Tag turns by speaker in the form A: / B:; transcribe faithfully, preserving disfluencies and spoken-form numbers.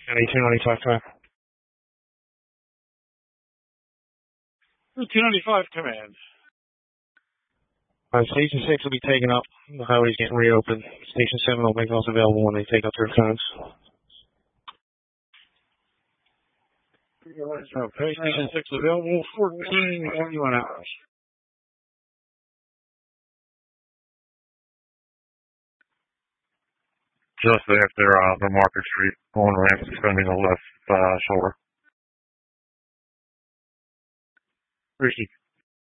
A: ninety-two ninety-five time.
B: two ninety-five command.
A: Uh, Station six will be taken up. The highway's getting reopened. Station seven will make those available when they take up their phones.
B: Okay, Station six available, fourteen twenty-one hours.
C: Just after uh, the Market Street on ramp, extending the left uh, shoulder.
B: Ricky.